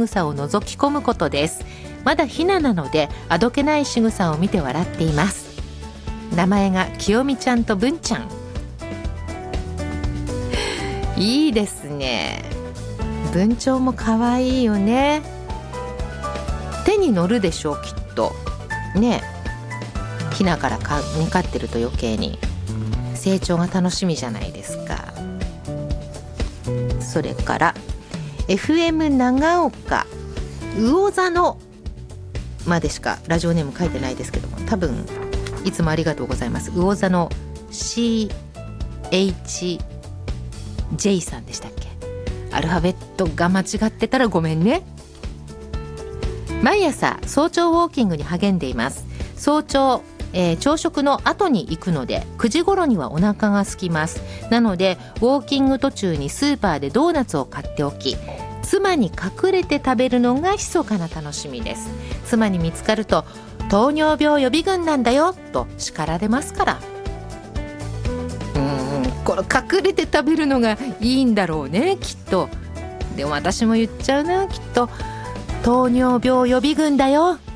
草を覗き込むことです。まだひななのであどけない仕草を見て笑っています。名前が清美ちゃんと文ちゃん。いいですね。文鳥も可愛いよね。手に乗るでしょうきっとね。ひなから飼ってると余計に成長が楽しみじゃないですか。それから FM 長岡魚座のまでしかラジオネーム書いてないですけども、多分いつもありがとうございます。魚座の CHJ さんでしたっけ。アルファベットが間違ってたらごめんね。毎朝早朝ウォーキングに励んでいます。早朝、朝食の後に行くので9時頃にはお腹が空きます。なのでウォーキング途中にスーパーでドーナツを買っておき、妻に隠れて食べるのが密かな楽しみです。妻に見つかると糖尿病予備軍なんだよと叱られますから。これ隠れて食べるのがいいんだろうねきっと。でも私も言っちゃうなきっと。糖尿病予備軍だよ